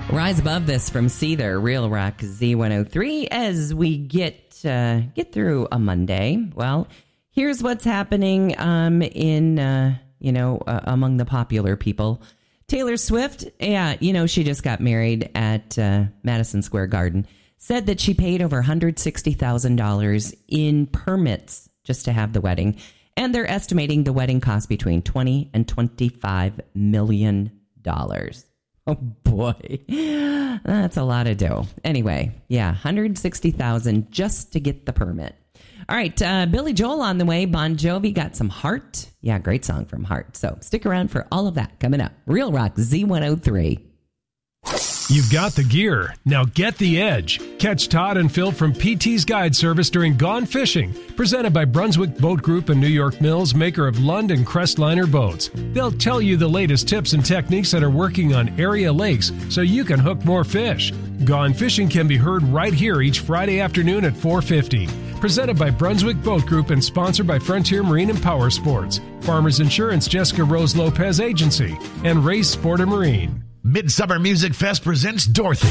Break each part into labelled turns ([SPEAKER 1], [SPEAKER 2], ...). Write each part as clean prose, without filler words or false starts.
[SPEAKER 1] Rise Above This from Seether, Real Rock Z103, as we get through a Monday. Well, here's what's happening among the popular people. Taylor Swift, she just got married at Madison Square Garden, said that she paid over $160,000 in permits just to have the wedding. And they're estimating the wedding cost between $20 and $25 million. Oh, boy. That's a lot of dough. Anyway, $160,000 just to get the permit. All right, Billy Joel on the way. Bon Jovi got some Heart. Yeah, great song from Heart. So stick around for all of that coming up. Real Rock Z103.
[SPEAKER 2] You've got the gear. Now get the edge. Catch Todd and Phil from PT's Guide Service during Gone Fishing, presented by Brunswick Boat Group and New York Mills, maker of Lund and Crestliner boats. They'll tell you the latest tips and techniques that are working on area lakes so you can hook more fish. Gone Fishing can be heard right here each Friday afternoon at 4:50. Presented by Brunswick Boat Group and sponsored by Frontier Marine and Power Sports, Farmers Insurance Jessica Rose Lopez Agency, and Race Sport and Marine.
[SPEAKER 3] Midsummer Music Fest presents Dorothy,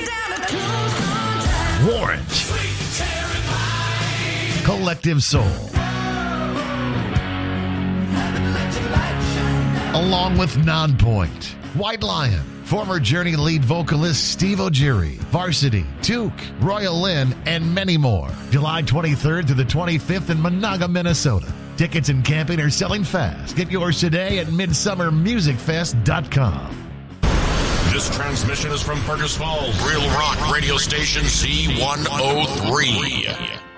[SPEAKER 3] Warrant, Collective Soul, along with Nonpoint, White Lion, former Journey lead vocalist Steve O'Geary, Varsity, Duke, Royal Lynn, and many more. July 23rd to the 25th in Monaga, Minnesota. Tickets and camping are selling fast. Get yours today at midsummermusicfest.com.
[SPEAKER 4] This transmission is from Fergus Falls, Real Rock Radio Station C103.